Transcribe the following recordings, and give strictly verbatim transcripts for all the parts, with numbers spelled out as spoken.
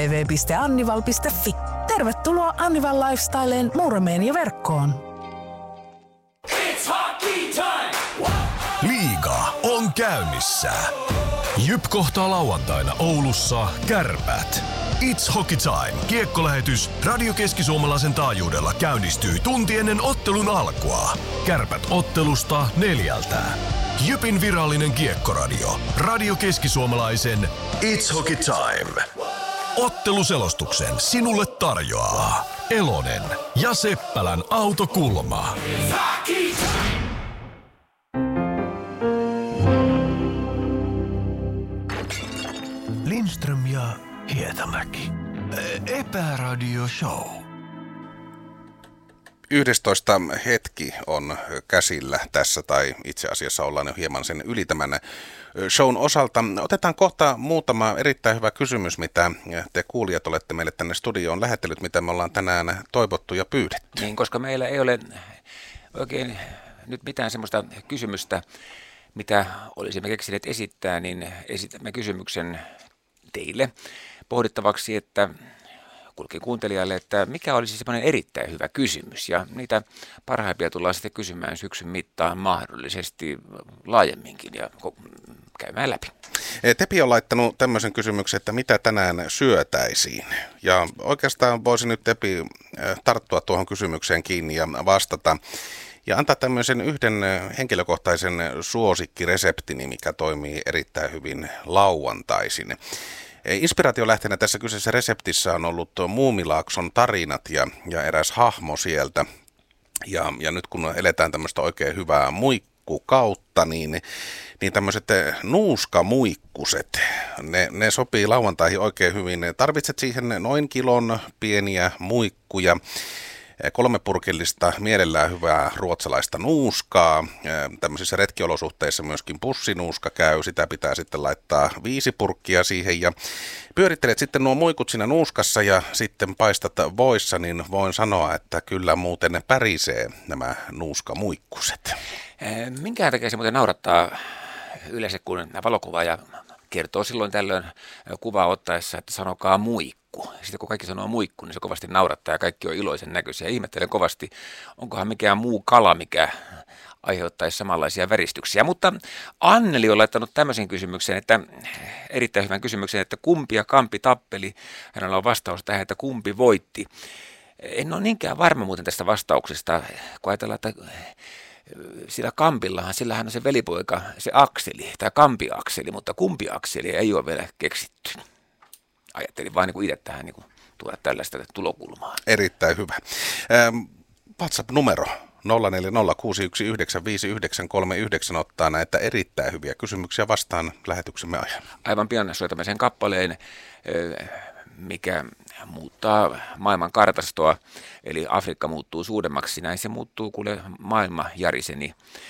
double-u double-u double-u piste annival piste fi. Tervetuloa Annival Lifestyleen Muurameen ja verkkoon. It's hockey time! Liiga on käynnissä. Jyp kohtaa lauantaina Oulussa Kärpät. It's Hockey Time. Kiekkolähetys Radio Keski-Suomalaisen taajuudella käynnistyy tunti ennen ottelun alkua. Kärpät ottelusta neljältä. Jypin virallinen kiekkoradio. Radio Keski-Suomalaisen It's Hockey Time. Otteluselostuksen sinulle tarjoaa Elonen ja Seppälän Autokulma. Lindström ja Hietamäki. Epäradio Show. yhdestoista hetki on käsillä tässä, tai itse asiassa ollaan jo hieman sen yli tämän shown osalta. Otetaan kohta muutama erittäin hyvä kysymys, mitä te kuulijat olette meille tänne studioon lähetellyt, mitä me ollaan tänään toivottu ja pyydetty. Niin, koska meillä ei ole oikein nyt mitään semmoista kysymystä, mitä olisimme keksineet esittää, niin esitämme kysymyksen teille pohdittavaksi, että kulki kuuntelijalle, että mikä olisi semmoinen erittäin hyvä kysymys, ja niitä parhaimpia tullaan sitten kysymään syksyn mittaan mahdollisesti laajemminkin ja käymään läpi. Tepi on laittanut tämmöisen kysymyksen, että mitä tänään syötäisiin, ja oikeastaan voisi nyt Tepi tarttua tuohon kysymykseen kiinni ja vastata. Ja antaa tämmöisen yhden henkilökohtaisen suosikkireseptini, mikä toimii erittäin hyvin lauantaisin. Inspiraatiolähteenä tässä kyseisessä reseptissä on ollut Muumilaakson tarinat ja, ja eräs hahmo sieltä. Ja, ja nyt kun eletään tämmöistä oikein hyvää muikkukautta, niin, niin tämmöiset nuuskamuikkuset, ne, ne sopii lauantaihin oikein hyvin. Tarvitset siihen noin kilon pieniä muikkuja. Kolme purkillista, mielellään hyvää ruotsalaista nuuskaa. Tämmöisissä retkiolosuhteissa myöskin pussinuuska käy. Sitä pitää sitten laittaa viisi purkkia siihen. Ja pyörittelet sitten nuo muikut siinä nuuskassa ja sitten paistat voissa, niin voin sanoa, että kyllä muuten ne pärisee nämä nuuskamuikkuset. Minkä takia se muuten naurattaa yleensä, kun valokuvaaja kertoo silloin tällöin kuvaa ottaessa, että sanokaa muikku. Sitten kun kaikki sanoo muikku, niin se kovasti naurattaa ja kaikki on iloisen näköisiä. Ihmettelen kovasti, onkohan mikään muu kala, mikä aiheuttaisi samanlaisia väristyksiä. Mutta Anneli on laittanut tämmöisen kysymyksen, että erittäin hyvän kysymyksen, että kumpi ja kampi tappeli. Hänellä on vastaus tähän, että kumpi voitti. En ole niinkään varma muuten tästä vastauksesta, kun ajatellaan, että sillä kampillahan, sillähän on se velipoika, se Akseli, tai kampiakseli, mutta kumpi akseli ei ole vielä keksitty. Ajattelin vain niin itse tähän niin tuoda tällaista tulokulmaa. Erittäin hyvä. Ähm, WhatsApp-numero nolla neljä nolla kuusi yksi yhdeksän viisi yhdeksän kolme yhdeksän ottaa näitä erittäin hyviä kysymyksiä vastaan lähetyksemme ajan. Aivan pian soitamme sen kappaleen, mikä muuttaa maailman kartastoa, eli Afrikka muuttuu suuremmaksi, näin se muuttuu, kuule maailma järiseni.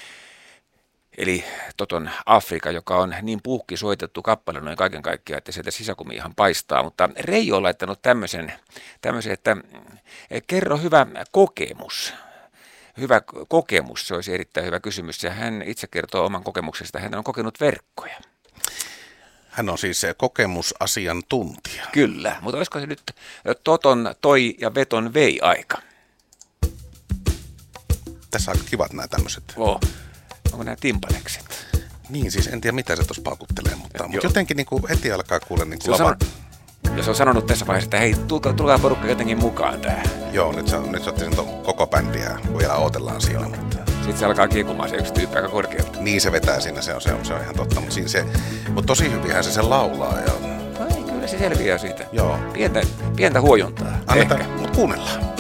Eli Toton Afrikka, joka on niin puhki soitettu kappale noin kaiken kaikkiaan, että sieltä sisäkumi ihan paistaa. Mutta Reijo on laittanut tämmöisen, tämmöisen, että kerro hyvä kokemus. Hyvä kokemus, se olisi erittäin hyvä kysymys. Ja hän itse kertoo oman kokemuksesta, hän on kokenut verkkoja. Hän on siis kokemusasiantuntija. Kyllä, mutta olisiko se nyt Toton toi ja Veton vei aika? Tässä on kivat nämä tämmöiset. Oh. Onko nämä timpalekset? Niin, siis en tiedä mitä se tuossa paukuttelee, mutta, mutta jotenkin niin kuin heti alkaa kuulla niin kuin lava. Sanonut, ja se on sanonut tässä vaiheessa, että hei, tulkaa, tulkaa porukka jotenkin mukaan tähän. Joo, nyt se, nyt se otti sen koko bändiä, vielä odotellaan siinä. Mutta sitten se alkaa kiekumaan se yksi tyyppi aika korkealta. Niin se vetää siinä, se on, se on, se on ihan totta, mutta, siinä se, mutta tosi hyvinhän se sen laulaa. Ja no ei, kyllä se selviää siitä. Joo. Pientä, pientä huojuntaa. Annetaan, mutta kuunnellaan.